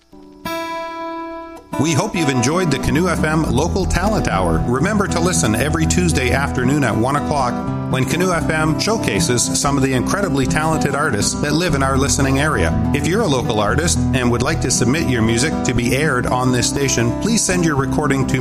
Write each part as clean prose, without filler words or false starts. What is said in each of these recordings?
We hope you've enjoyed the Canoe FM Local Talent Hour. Remember to listen every Tuesday afternoon at 1 o'clock when Canoe FM showcases some of the incredibly talented artists that live in our listening area. If you're a local artist and would like to submit your music to be aired on this station, please send your recording to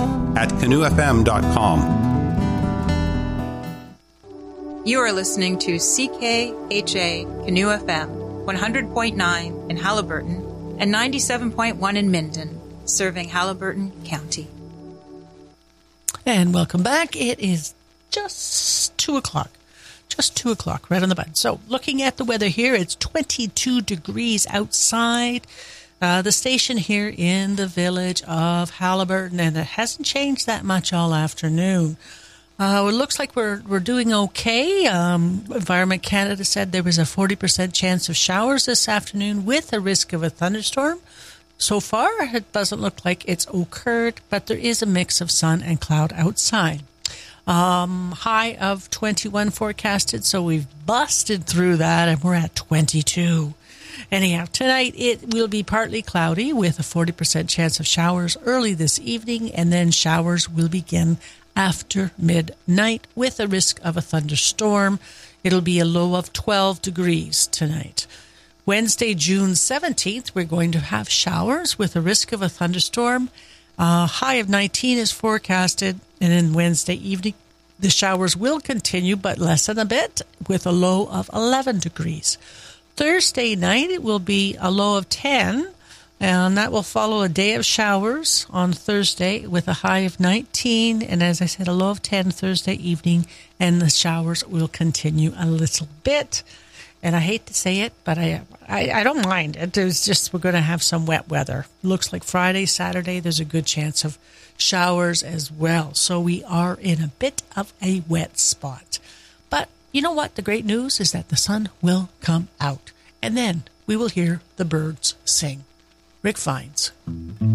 music@canoefm.com. You are listening to CKHA Canoe FM 100.9 in Haliburton and 97.1 in Minden, serving Haliburton County. And welcome back. It is just 2 o'clock. Just 2 o'clock, right on the button. So looking at the weather here, it's 22 degrees outside the station here in the village of Haliburton, and it hasn't changed that much all afternoon. It looks like we're doing okay. Environment Canada said there was a 40% chance of showers this afternoon with a risk of a thunderstorm. So far, it doesn't look like it's occurred, but there is a mix of sun and cloud outside. High of 21 forecasted, so we've busted through that, and we're at 22. Anyhow, tonight it will be partly cloudy with a 40% chance of showers early this evening, and then showers will begin after midnight with a risk of a thunderstorm. It'll be a low of 12 degrees tonight. Wednesday, June 17th, we're going to have showers with a risk of a thunderstorm. High of 19 is forecasted, and then Wednesday evening, the showers will continue, but lessen a bit, with a low of 11 degrees. Thursday night, it will be a low of 10, and that will follow a day of showers on Thursday with a high of 19, and as I said, a low of 10 Thursday evening, and the showers will continue a little bit. And I hate to say it, but I don't mind. It's just we're going to have some wet weather. Looks like Friday, Saturday, there's a good chance of showers as well. So we are in a bit of a wet spot. But you know what? The great news is that the sun will come out. And then we will hear the birds sing. Rick Vines.